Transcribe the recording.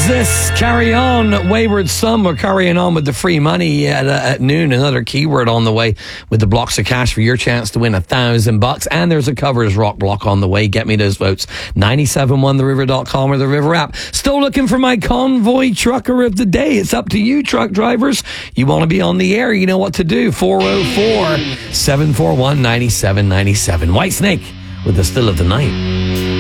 this? Carry on, Wayward Son. We're carrying on with the free money at noon. Another keyword on the way with the blocks of cash for your chance to win $1,000. And there's a Covers Rock block on the way. Get me those votes. 971theriver.com or the River app. Still looking for my convoy trucker of the day. It's up to you, truck drivers. You want to be on the air, you know what to do. 404-741-9797. Whitesnake with the Still of the Night.